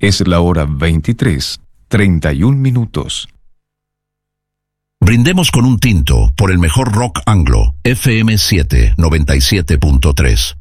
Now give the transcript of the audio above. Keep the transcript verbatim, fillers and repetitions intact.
Es la hora veintitrés, treinta y un minutos. Brindemos con un tinto por el mejor rock anglo, F M siete noventa y siete punto tres.